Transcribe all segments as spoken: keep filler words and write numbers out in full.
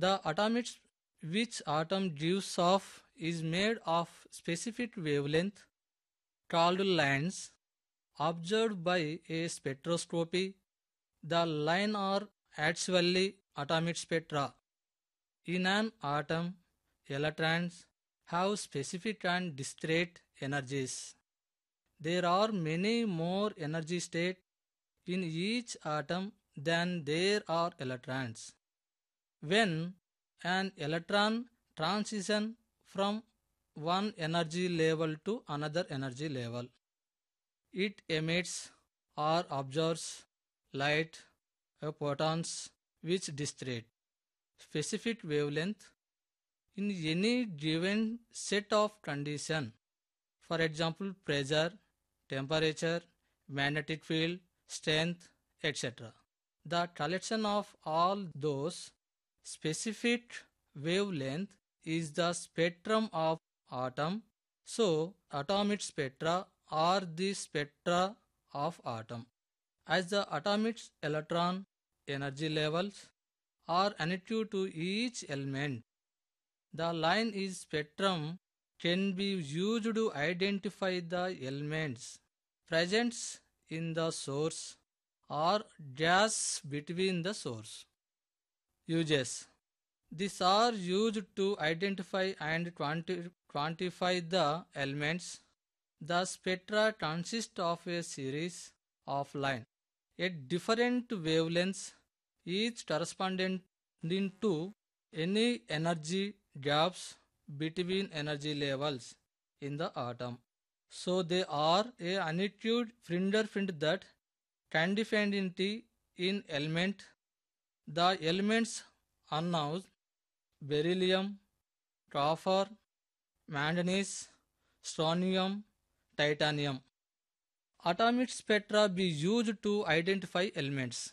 The atomic which atom gives off is made of specific wavelength called lines observed by a spectroscopy. The line are actually atomic spectra. In an atom, electrons have specific and discrete energies. There are many more energy states in each atom than there are electrons. When an electron transitions from one energy level to another energy level, it emits or absorbs light, uh, photons, which discrete, specific wavelength in any given set of conditions. For example, pressure, temperature, magnetic field, strength, et cetera. The collection of all those specific wavelength is the spectrum of atom. So, atomic spectra are the spectra of atom. As the atomic electron energy levels are unique to each element, the line is spectrum can be used to identify the elements present in the source or gas between the source. Uses. These are used to identify and quanti- quantify the elements. The spectra consist of a series of lines at different wavelengths, each corresponding to any energy gaps between energy levels in the atom. So they are a unitude fingerprint that can define in element. The elements announced beryllium, copper, manganese, strontium, titanium. Atomic spectra be used to identify elements.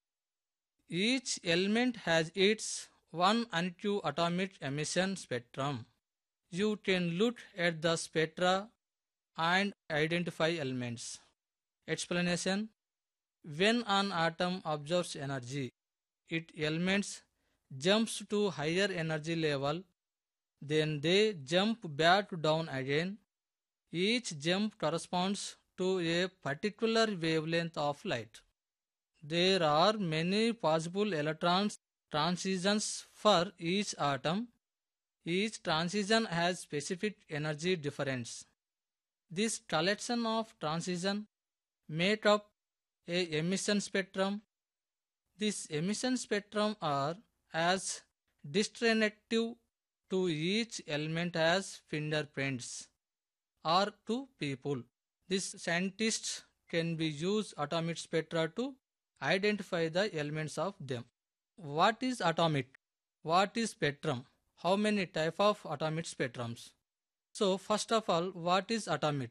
Each element has its one and two atomic emission spectrum. You can look at the spectra and identify elements. Explanation. When an atom absorbs energy, its elements jumps to higher energy level, then they jump back down again. Each jump corresponds to a particular wavelength of light. There are many possible electron transitions for each atom. Each transition has specific energy difference. This collection of transition make up a emission spectrum. This emission spectrum are as distinctive to each element as fingerprints are to people. These scientists can be use atomic spectra to identify the elements of them. What is atomic? What is spectrum? How many type of atomic spectrums? So first of all, what is atomic?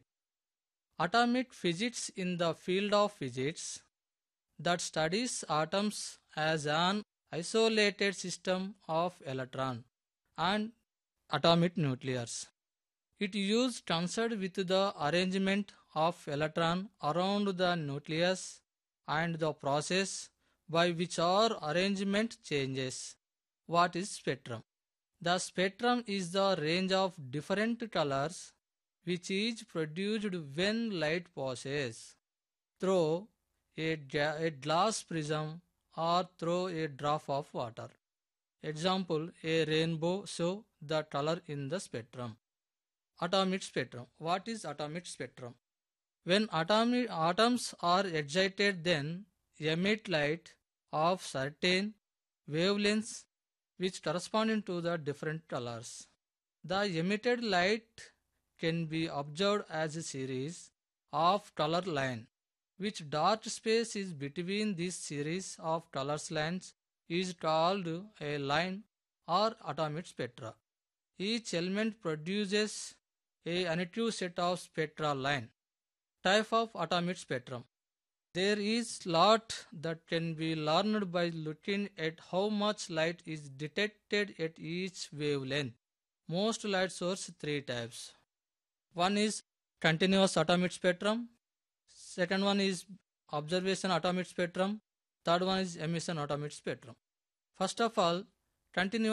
Atomic physics in the field of physics that studies atoms as an isolated system of electron and atomic nucleus. It is concerned with the arrangement of electron around the nucleus and the process by which our arrangement changes. What is spectrum? The spectrum is the range of different colors which is produced when light passes through a, ga- a glass prism or through a drop of water. Example, a rainbow show the color in the spectrum. Atomic spectrum. What is atomic spectrum? When atomic atoms are excited, then emit light of certain wavelengths which correspond to the different colors. The emitted light can be observed as a series of color lines, which dark space is between this series of color lines is called a line or atomic spectra. Each element produces a unique set of spectral line. Type of atomic spectrum. There is lot that can be learned by looking at how much light is detected at each wavelength. Most light source three types. One is continuous atomic spectrum. Second one is observation atomic spectrum. Third one is emission atomic spectrum. First of all, continuous